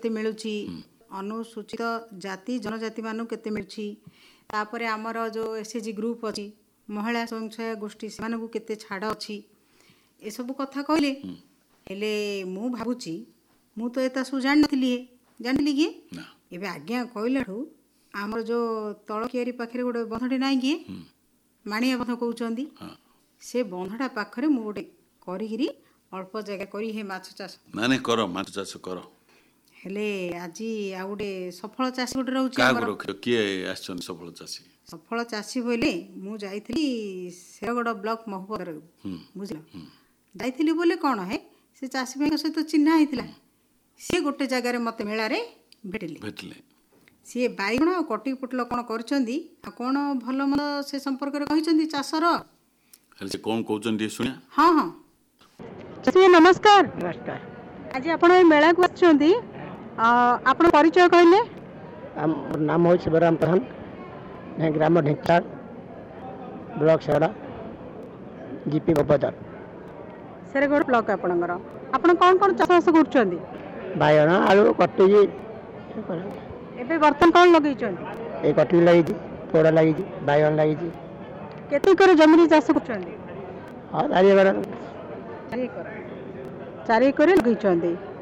केते मिलुची अनुसूचित जाति जनजाति मानू केते मिलुची तापरे आमर जो एसएचजी ग्रुप अच्छी महिला स्वयं सहायक गोष्ठी से केते छाड़ अच्छी ए सब कथा कहले हेले मु भाबुची मु तो एता सब जानी कि एबे आज्ञा कहलाठू आमर जो तल कियारी पाखे गोटे बंधटे नाई कि माणिया बंध कहउचंदी से बंधटा पाखरे मु गोटे करिगिरी अल्प जगह करी हे माछ चाष माने करो माछ चाष करो हेले आज आ गोटे सफल चाषी गोटे रहउची हमर किए आछन सफल चाषी बोले मु जाइथिली शेरगड़ ब्लॉक महबूबर बुझल जाइथिली बोले कौन है से चाषी भाई सहित चिन्हा होता सी गोटे जगार मत मेला भेटिले सी बैगण और कटी पुटल कौन कर भल मंद से संपर्क में चाषर कौन कहते शुणिया हाँ हाँ नमस्कार नमस्कार आज आप मेला को आप परिचय कहले नाम हो शिवराम प्रधान ग्राम ढेंचा ब्लॉक सेड़ा जीपी बपदार सेरेगड़ ब्लॉक आपणकर आपण कौन कौन चाष कर बायण आलू कटी एबे बर्तन कौन लगे ए कटी लगी पोड़ा लगी बायण लगी केते जमीन चाष कर हाँ 4 एकर 4 एकर लगे